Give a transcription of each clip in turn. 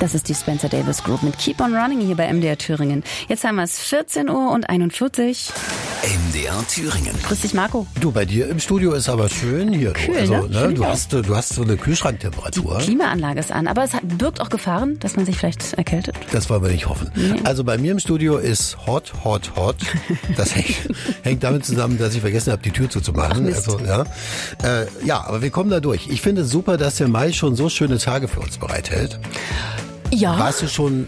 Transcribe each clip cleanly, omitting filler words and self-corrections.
Das ist die Spencer Davis Group mit Keep on Running hier bei MDR Thüringen. Jetzt haben wir es 14:41 Uhr. MDR Thüringen. Grüß dich, Marco. Du, bei dir im Studio ist aber schön hier. Kühl, also, ne? Du hast so eine Kühlschranktemperatur. Die Klimaanlage ist an, aber es birgt auch Gefahren, dass man sich vielleicht erkältet. Das wollen wir nicht hoffen. Nee. Also bei mir im Studio ist hot. Das hängt damit zusammen, dass ich vergessen habe, die Tür zuzumachen. Ach, Mist. Also, ja, aber wir kommen da durch. Ich finde es super, dass der Mai schon so schöne Tage für uns bereithält. Ja. Hast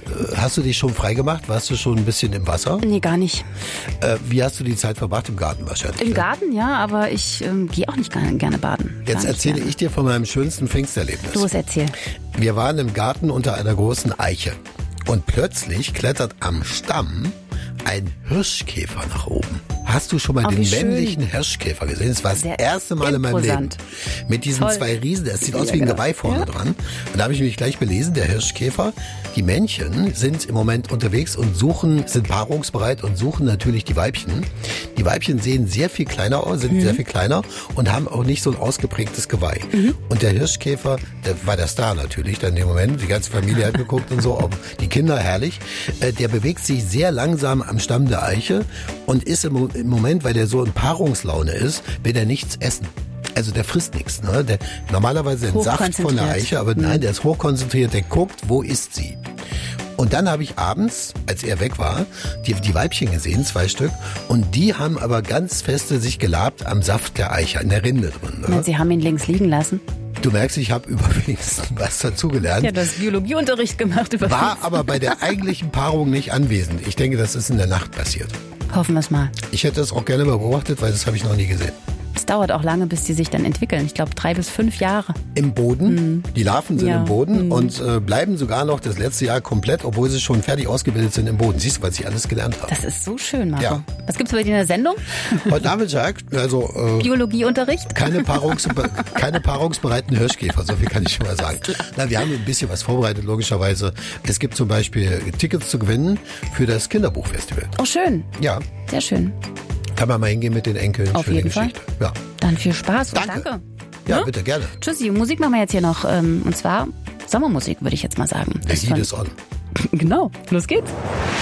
du dich schon freigemacht? Warst du schon ein bisschen im Wasser? Nee, gar nicht. Wie hast du die Zeit verbracht? Im Garten wahrscheinlich. Im Garten, ja, aber ich gehe auch nicht gerne baden. Jetzt erzähle ich dir von meinem schönsten Pfingsterlebnis. Los, erzähl. Wir waren im Garten unter einer großen Eiche und plötzlich klettert am Stamm ein Hirschkäfer nach oben. Hast du schon mal den männlichen Hirschkäfer gesehen? Das war das erste Mal in meinem Leben. Mit diesen zwei Riesen, das sieht aus wie ein Geweih vorne dran. Und da habe ich mich gleich belesen, der Hirschkäfer. Die Männchen sind im Moment unterwegs und sind paarungsbereit und suchen natürlich die Weibchen. Die Weibchen sehen sehr viel kleiner aus, sind sehr viel kleiner und haben auch nicht so ein ausgeprägtes Geweih. Und der Hirschkäfer, der war der Star natürlich, dann in dem Moment, die ganze Familie hat geguckt und so, auch die Kinder, herrlich. Der bewegt sich sehr langsam am Stamm der Eiche und ist im Moment, weil der so in Paarungslaune ist, will er nichts essen. Also der frisst nichts. Ne? Der normalerweise den Saft von der Eiche, aber nein, der ist hochkonzentriert, der guckt, wo ist sie. Und dann habe ich abends, als er weg war, die Weibchen gesehen, 2 Stück. Und die haben aber ganz feste sich gelabt am Saft der Eiche, in der Rinde drin. Ne? Ja, Sie haben ihn links liegen lassen. Du merkst, ich habe übrigens was dazugelernt. Ja, du hast Biologieunterricht gemacht. War aber bei der eigentlichen Paarung nicht anwesend. Ich denke, das ist in der Nacht passiert. Hoffen wir es mal. Ich hätte das auch gerne mal beobachtet, weil das habe ich noch nie gesehen. Es dauert auch lange, bis die sich dann entwickeln. Ich glaube 3 bis 5 Jahre. Im Boden. Die Larven sind im Boden und bleiben sogar noch das letzte Jahr komplett, obwohl sie schon fertig ausgebildet sind im Boden. Siehst du, was ich alles gelernt habe. Das ist so schön, Marco. Ja. Was gibt's bei dir in der Sendung? Heute Nachmittag, Biologieunterricht? keine paarungsbereiten Hirschkäfer, so viel kann ich schon mal sagen. Na, wir haben ein bisschen was vorbereitet, logischerweise. Es gibt zum Beispiel Tickets zu gewinnen für das Kinderbuchfestival. Oh, schön. Ja. Sehr schön. Kann man mal hingehen mit den Enkeln. Auf Schöne jeden Geschichte. Fall. Ja. Dann viel Spaß und Danke. danke. Ja, Ne? bitte, gerne. Tschüssi. Musik machen wir jetzt hier noch. Und zwar Sommermusik, würde ich jetzt mal sagen. The Heat is on. Genau. Los geht's.